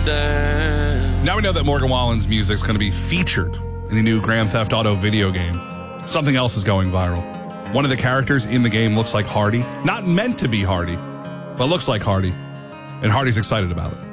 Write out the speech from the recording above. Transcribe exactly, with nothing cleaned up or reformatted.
damn. Now we know that Morgan Wallen's music is going to be featured in the new Grand Theft Auto video game. Something else is going viral. One of the characters in the game looks like Hardy. Not meant to be Hardy, but looks like Hardy. And Hardy's excited about it.